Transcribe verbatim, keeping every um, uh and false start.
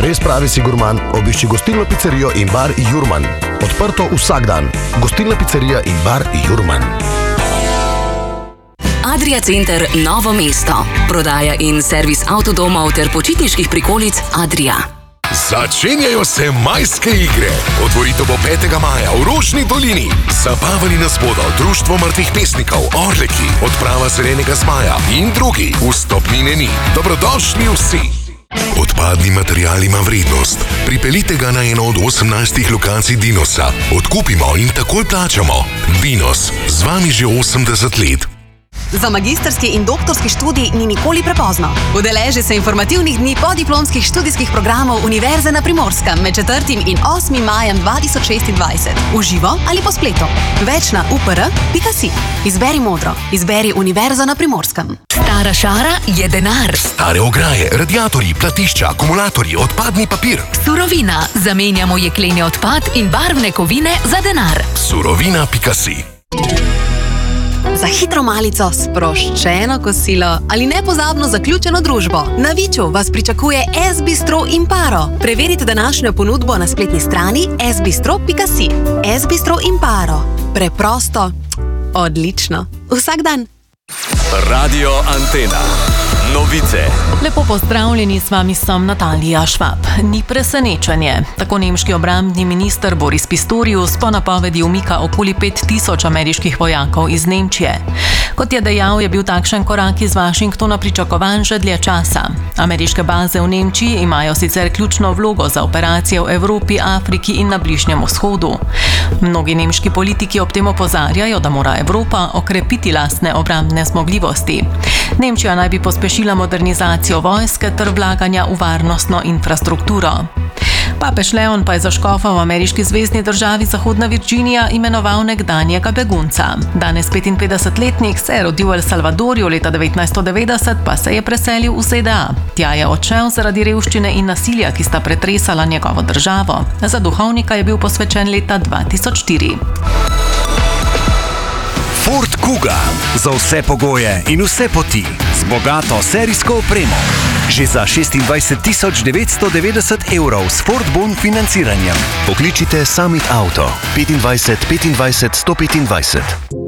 res pravi si gurman, obišči gostilno pizzerijo in bar Jurman. Odprto vsak dan. Gostilna pizzerija in bar Jurman. Adria Center Novo mesto. Prodaja in servis avtodomov ter počitniških prikolic Adria. Začenjajo se majske igre. Otvoritev bo petega maja v Rožni dolini. Zabavali nas bodo Društvo mrtvih pesnikov, Orleki, Odprava zelenega zmaja in drugi. Vstopnine ni. Dobrodošli vsi. Odpadni material ima vrednost. Pripeljite ga na eno od osemnajstih lokacij Dinosa. Odkupimo in takoj plačamo. Dinos, z vami že osemdeset let. Za magistrski in doktorski študij ni nikoli prepozno. Udeleži se informativnih dni podiplomskih študijskih programov Univerze na Primorskem med četrtim in osmim majem dva tisoč šestindvajset. V živo ali po spletu. Več na u p r pika si. Izberi modro. Izberi Univerzo na Primorskem. Stara šara je denar. Stare ograje, radiatorji, platišča, akumulatorji, odpadni papir. Surovina. Zamenjamo jekleni odpad in barvne kovine za denar. Surovina pika si. Za hitro malico, sproščeno kosilo ali nepozabno zaključeno družbo. Na Viču vas pričakuje S-bistro Imparo. Preverite današnjo ponudbo na spletni strani s bistro pika si. S-bistro Imparo. Preprosto, odlično. Vsak dan. Radio Antena. Novice. Lepo pozdravljeni, s vami sem Natalija Švab. Ni presenečenje. Tako nemški obrambni minister Boris Pistorius po napovedi umika okoli pet tisoč ameriških vojakov iz Nemčije. Kot je dejal, je bil takšen korak iz Washingtona pričakovan že dlje časa. Ameriške baze v Nemčiji imajo sicer ključno vlogo za operacije v Evropi, Afriki in na Bližnjem vzhodu. Mnogi nemški politiki ob tem opozarjajo, da mora Evropa okrepiti lastne obrambne zmogljivosti. Nemčija naj bi pospešila modernizacijo vojske ter vlaganja v varnostno infrastrukturo. Papež Leon pa je za škofa v ameriški zvezni državi Zahodna Virginija imenoval nekdanjega begunca. Danes petinpetdesetletnik se je rodil v El Salvadorju, leta devetnajststo devetdeset pa se je preselil v Z D A. Tja je odšel zaradi revščine in nasilja, ki sta pretresala njegovo državo. Za duhovnika je bil posvečen leta dva tisoč štiri. Ford Kuga. Za vse pogoje in vse poti. Z bogato serijsko opremo. Že za šestindvajset tisoč devetsto devetdeset evrov s Ford Bon financiranjem. Pokličite Summit Auto petindvajset petindvajset sto petindvajset.